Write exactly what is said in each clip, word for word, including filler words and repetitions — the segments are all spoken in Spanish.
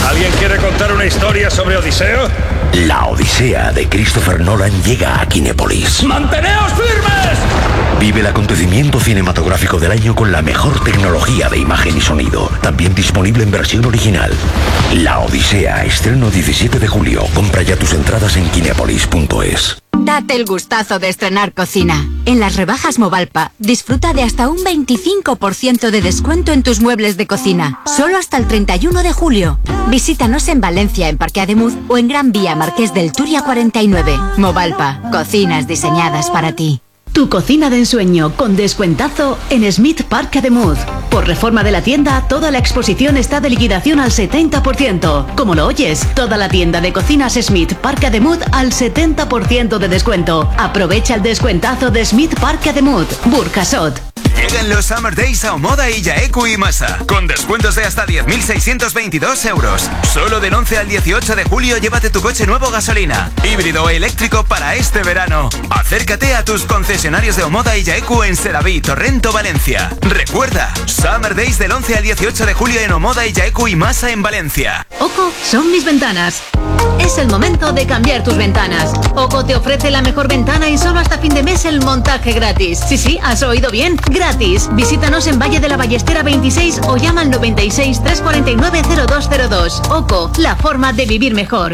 ¿Alguien quiere contar una historia sobre Odiseo? La Odisea de Christopher Nolan llega a Kinépolis. ¡Manteneos firmes! Vive el acontecimiento cinematográfico del año con la mejor tecnología de imagen y sonido. También disponible en versión original. La Odisea, estreno diecisiete de julio. Compra ya tus entradas en kinépolis punto es. Date el gustazo de estrenar cocina. En las rebajas Movalpa, disfruta de hasta un veinticinco por ciento de descuento en tus muebles de cocina. Solo hasta el treinta y uno de julio. Visítanos en Valencia, en Parque Ademuz, o en Gran Vía Marqués del Turia cuarenta y nueve. Movalpa, cocinas diseñadas para ti. Tu cocina de ensueño con descuentazo en Smith Park Ademuz. Por reforma de la tienda, toda la exposición está de liquidación al setenta por ciento. Como lo oyes, toda la tienda de cocinas Smith Park Ademuz al setenta por ciento de descuento. Aprovecha el descuentazo de Smith Park Ademuz, Burjasot. Llegan los Summer Days a Omoda y Yaeku y Masa, con descuentos de hasta diez mil seiscientos veintidós euros. Solo del once al dieciocho de julio llévate tu coche nuevo gasolina, híbrido o eléctrico para este verano. Acércate a tus concesionarios de Omoda y Yaeku en Seraví, Torrento, Valencia. Recuerda, Summer Days del once al dieciocho de julio en Omoda y Yaeku y Masa en Valencia. Oco son mis ventanas. Es el momento de cambiar tus ventanas. Oco te ofrece la mejor ventana y solo hasta fin de mes el montaje gratis. Sí, sí, has oído bien, gratis. Visítanos en Valle de la Ballestera veintiséis o llama al noventa y seis, trescientos cuarenta y nueve, cero dos cero dos. Oco, la forma de vivir mejor.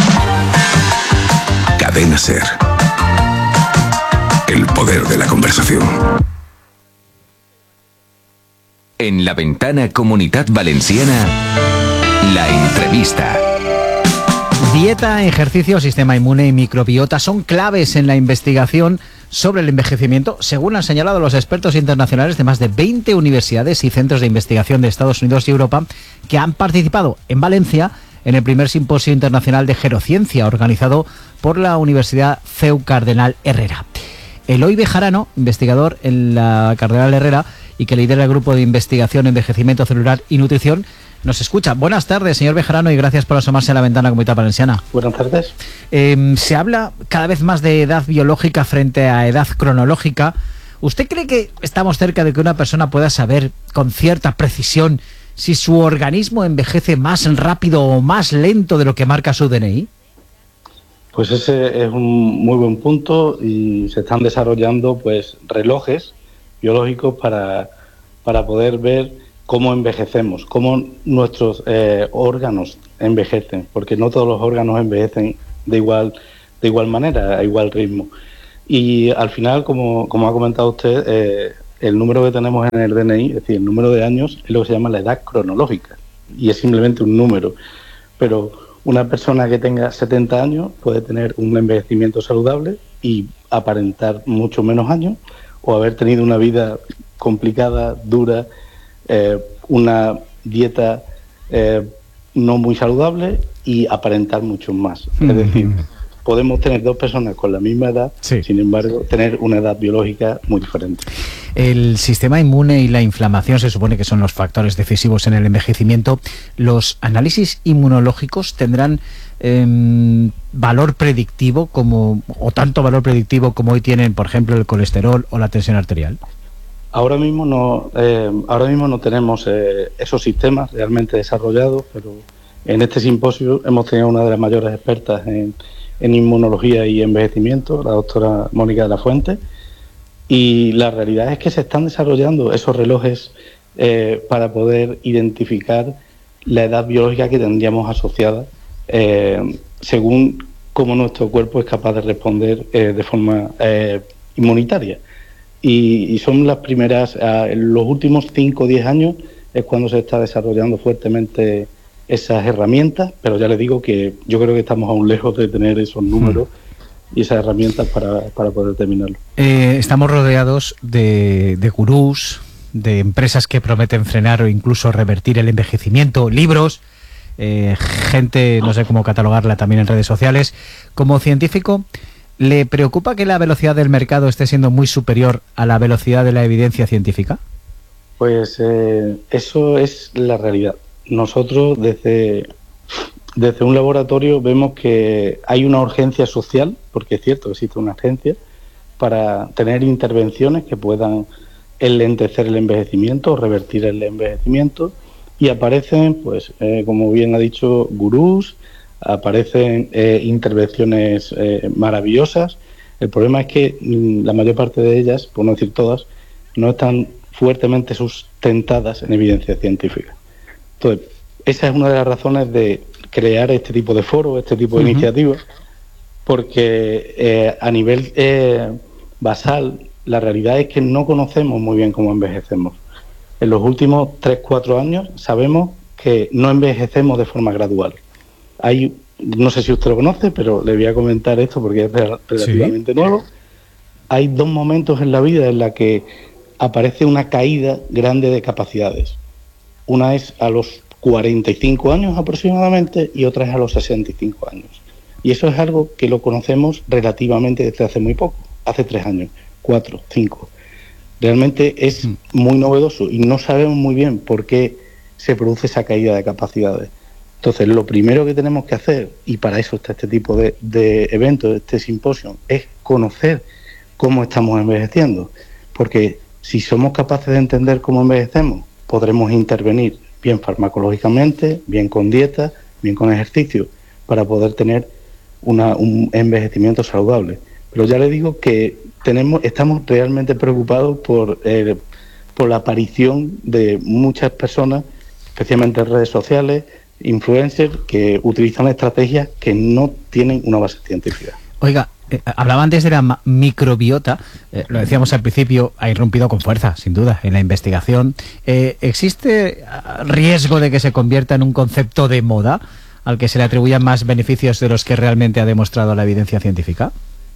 Cadena Ser. El poder de la conversación. En la ventana Comunitat Valenciana, la entrevista. Dieta, ejercicio, sistema inmune y microbiota son claves en la investigación sobre el envejecimiento, según han señalado los expertos internacionales de más de veinte universidades y centros de investigación de Estados Unidos y Europa que han participado en Valencia en el primer simposio internacional de gerociencia organizado por la Universidad C E U Cardenal Herrera. Eloy Bejarano, investigador en la Cardenal Herrera y que lidera el grupo de investigación envejecimiento celular y nutrición, nos escucha. Buenas tardes, señor Bejarano, y gracias por asomarse a la ventana Comunitat Valenciana. Buenas tardes. Eh, se habla cada vez más de edad biológica frente a edad cronológica. ¿Usted cree que estamos cerca de que una persona pueda saber con cierta precisión si su organismo envejece más rápido o más lento de lo que marca su D N I? Pues ese es un muy buen punto y se están desarrollando pues relojes biológicos para, para poder ver cómo envejecemos, cómo nuestros eh, órganos envejecen, porque no todos los órganos envejecen de igual de igual manera, a igual ritmo. Y al final, como, como ha comentado usted, eh, el número que tenemos en el D N I, es decir, el número de años, es lo que se llama la edad cronológica, y es simplemente un número. Pero una persona que tenga setenta años puede tener un envejecimiento saludable y aparentar mucho menos años, o haber tenido una vida complicada, dura, Eh, una dieta eh, no muy saludable y aparentar mucho más. Mm-hmm. Es decir, podemos tener dos personas con la misma edad, sí. Sin embargo, tener una edad biológica muy diferente. El sistema inmune y la inflamación se supone que son los factores decisivos en el envejecimiento. ¿Los análisis inmunológicos tendrán eh, valor predictivo como o tanto valor predictivo como hoy tienen, por ejemplo, el colesterol o la tensión arterial? Ahora mismo no, eh, ahora mismo no tenemos eh, esos sistemas realmente desarrollados, pero en este simposio hemos tenido una de las mayores expertas en, en inmunología y envejecimiento, la doctora Mónica de la Fuente, y la realidad es que se están desarrollando esos relojes eh, para poder identificar la edad biológica que tendríamos asociada eh, según cómo nuestro cuerpo es capaz de responder eh, de forma eh, inmunitaria. Y, y son las primeras, uh, en los últimos cinco o diez años es cuando se está desarrollando fuertemente esas herramientas, pero ya les digo que yo creo que estamos aún lejos de tener esos números mm. y esas herramientas para, para poder terminarlo. Eh, estamos rodeados de, de gurús, de empresas que prometen frenar o incluso revertir el envejecimiento, libros, eh, gente, no sé cómo catalogarla también en redes sociales. Como científico, ¿le preocupa que la velocidad del mercado esté siendo muy superior a la velocidad de la evidencia científica? Pues eh, eso es la realidad. Nosotros desde, desde un laboratorio vemos que hay una urgencia social, porque es cierto que existe una urgencia, para tener intervenciones que puedan enlentecer el envejecimiento o revertir el envejecimiento, y aparecen, pues, eh, como bien ha dicho, gurús, aparecen eh, intervenciones eh, maravillosas. El problema es que mm, la mayor parte de ellas, por no decir todas, no están fuertemente sustentadas en evidencia científica. Entonces, esa es una de las razones de crear este tipo de foros, este tipo de uh-huh. iniciativas, porque eh, a nivel eh, basal, la realidad es que no conocemos muy bien cómo envejecemos. En los últimos tres cuatro años sabemos que no envejecemos de forma gradual. Hay, no sé si usted lo conoce, pero le voy a comentar esto porque es relativamente ¿Sí? nuevo. Hay dos momentos en la vida en la que aparece una caída grande de capacidades. Una es a los cuarenta y cinco años aproximadamente y otra es a los sesenta y cinco años. Y eso es algo que lo conocemos relativamente desde hace muy poco, hace tres años, cuatro, cinco. Realmente es muy novedoso y no sabemos muy bien por qué se produce esa caída de capacidades. Entonces, lo primero que tenemos que hacer, y para eso está este tipo de, de eventos, este simposio, es conocer cómo estamos envejeciendo. Porque si somos capaces de entender cómo envejecemos, podremos intervenir bien farmacológicamente, bien con dieta, bien con ejercicio, para poder tener una, un envejecimiento saludable. Pero ya le digo que tenemos, estamos realmente preocupados por, eh, por la aparición de muchas personas, especialmente en redes sociales, influencers, que utilizan estrategias que no tienen una base científica. Oiga, eh, hablaba antes de la ma- microbiota, eh, lo decíamos al principio, ha irrumpido con fuerza, sin duda, en la investigación. Eh, ¿Existe riesgo de que se convierta en un concepto de moda al que se le atribuyan más beneficios de los que realmente ha demostrado la evidencia científica?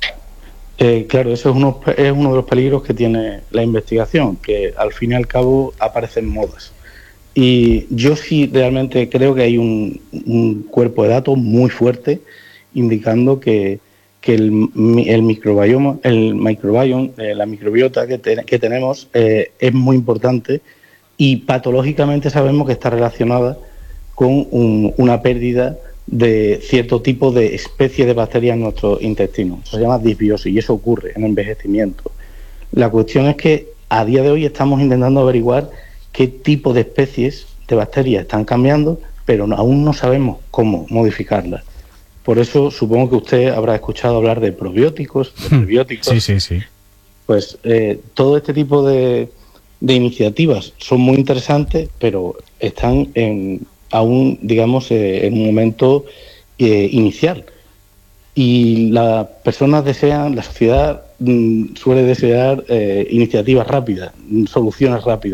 Eh, claro, eso es uno, es uno de los peligros que tiene la investigación, que al fin y al cabo aparecen modas. Y yo sí realmente creo que hay un, un cuerpo de datos muy fuerte indicando que, que el, el microbioma, el microbiome, eh, la microbiota que, te, que tenemos eh, es muy importante y patológicamente sabemos que está relacionada con un, una pérdida de cierto tipo de especies de bacterias en nuestro intestino. Eso se llama disbiosis y eso ocurre en envejecimiento. La cuestión es que a día de hoy estamos intentando averiguar qué tipo de especies de bacterias están cambiando, pero no, aún no sabemos cómo modificarlas. Por eso supongo que usted habrá escuchado hablar de probióticos, de prebióticos. Sí, sí, sí. Pues eh, todo este tipo de, de iniciativas son muy interesantes, pero están en, aún, digamos, eh, en un momento eh, inicial. Y las personas desean, la sociedad mmm, suele desear eh, iniciativas rápidas, soluciones rápidas.